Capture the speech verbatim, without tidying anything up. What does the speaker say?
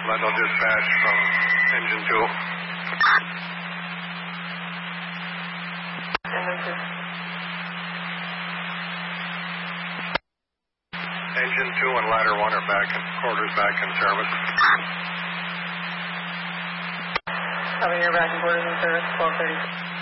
Glendale dispatch from engine two. Engine two. Engine two and ladder one are back in quarters back in service. Having your back and quarters in service, twelve thirty.